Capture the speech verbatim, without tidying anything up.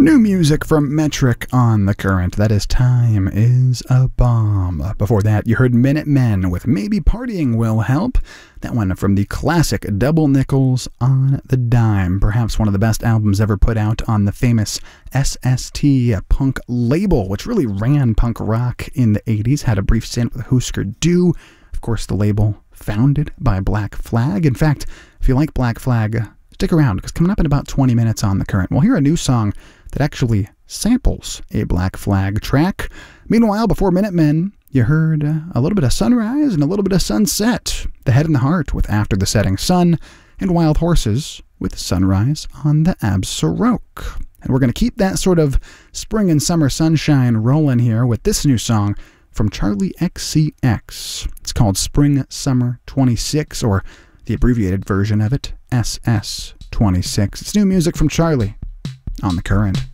New music from Metric on The Current. That is Time is a Bomb. Before that, you heard Minutemen with Maybe Partying Will Help. That one from the classic Double Nickels on the Dime. Perhaps one of the best albums ever put out on the famous S S T punk label, which really ran punk rock in the eighties. Had a brief stint with Husker Du. Of course, the label founded by Black Flag. In fact, if you like Black Flag, stick around, because coming up in about twenty minutes on The Current, we'll hear a new song that actually samples a Black Flag track. Meanwhile, before Minutemen, you heard a little bit of Sunrise and a little bit of Sunset. The Head and the Heart with After the Setting Sun, and Wild Horses with Sunrise on the Absaroke. And we're going to keep that sort of spring and summer sunshine rolling here with this new song from Charlie X C X. It's called Spring Summer twenty-six, or the abbreviated version of it, S S twenty-six. It's new music from Charlie on The Current.